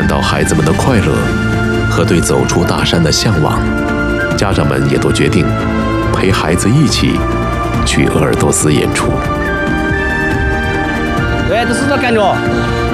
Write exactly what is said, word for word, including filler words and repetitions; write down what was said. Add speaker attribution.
Speaker 1: 看到孩子们的快乐和对走出大山的向往，家长们也都决定陪孩子一起去鄂尔多斯演出。
Speaker 2: 对，这是这感觉。